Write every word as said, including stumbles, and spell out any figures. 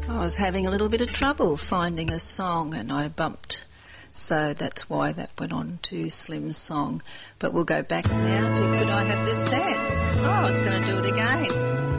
I was having a little bit of trouble finding a song and I bumped, so that's why that went on to Slim's song. But we'll go back now to Could I Have This Dance? Oh, it's going to do it again.